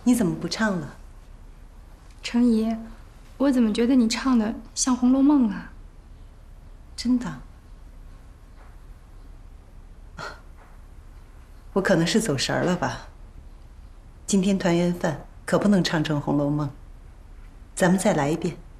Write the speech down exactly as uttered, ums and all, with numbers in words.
你怎么不唱了？ 程姨，我怎么觉得你唱的像《红楼梦》啊？ 真的？我可能是走神儿了吧。今天团圆饭可不能唱成《红楼梦》，咱们再来一遍。